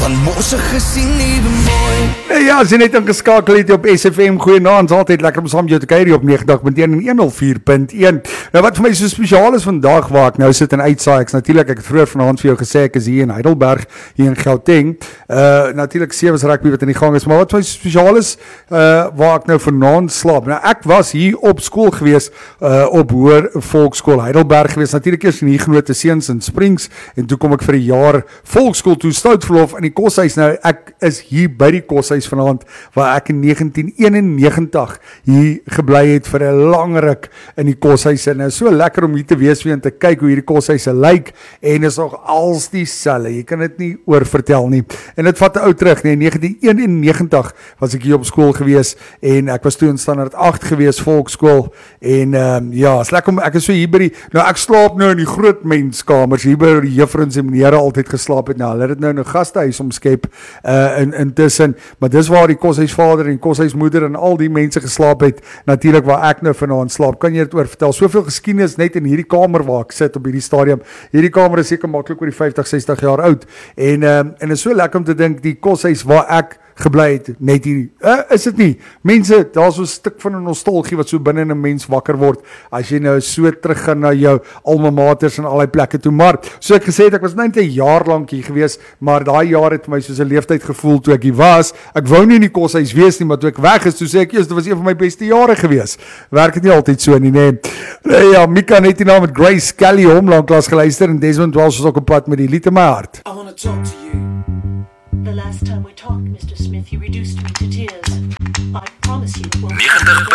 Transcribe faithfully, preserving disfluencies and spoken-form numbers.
van mosse gesien ewe mooi. Nee, ja, as jy net ingeskakel het op S F M, goeienaand, is altyd lekker om saam met jou te kuier hier op negentig punt een en honderdvier punt een. Nou wat vir my so spesiaal is vandag waar ek nou sit en uitsaai, ek is natuurlik, ek het vroeër vanaand vir jou gesê, ek is hier in Heidelberg, hier in Gauteng, uh, natuurlik Sewes rugby wat in die gang is, maar wat vir my so spesiaal is, uh, waar ek nou vanaand slaap, nou ek was hier op skool gewees, uh, op Hoër Volksskool Heidelberg gewees, natuurlik eers in die genote seuns in Springs, en toe kom ek vir 'n jaar volksskool toe, stoutverlof in die koshuis. Nou ek is hier by die koshuis vanaand, waar ek in negentien eenennegentig hier gebly het vir 'n lang ruk in die koshuis, en is so lekker om hier te wees weer en te kyk hoe hierdie koshuise lyk, en is nog als dieselfde, jy kan dit nie oor vertel nie, en dit vat 'n ou terug, nee, negentien eenennegentig was ek hier op skool gewees, en ek was toe in standaard agt gewees, volksskool, en um, ja, is lekker om, ek is so hier by die, nou ek slaap nou in die groot menskamers, hier by die juffrouens en menere altyd geslaap het, nou hulle het dit nou in 'n gastehuis omskep, uh, in, intussen, maar dis waar die koshuisvader en koshuismoeder en al die mense geslaap het, natuurlik waar ek nou vanaand slaap, kan jy dit oor vertel, soveel geskiedenis net in hierdie kamer waar ek sit op hierdie stadium, hierdie kamer is seker maklik oor die vyftig, sestig jaar oud, en, um, en is so lekker om te dink, die koshuis waar ek gebly het, net hier, uh, is dit nie, mense, daar is so 'n stuk van 'n nostalgie wat so binne 'n mens wakker word, as jy nou so teruggaan na jou alma maters en allerlei plekke toe, maar, so ek gesê het, ek was net 'n jaar lank hier gewees, maar daai jaar het my soos 'n leeftyd gevoel toe ek hier was, ek wou nie in die koshuis wees nie, maar toe ek weg is, toe sê ek, eers, dit was een van my beste jare gewees, werk het nie altyd so nie, nee, nee ja, Mika net die naam met Grace Kelly, hom lanklaas geluister, en Desmond Wells is ook op pad met die lied in my hart. I wanna talk to you. The last time we talked, Mister Smith, you reduced me to tears. I promise you it won't. negentig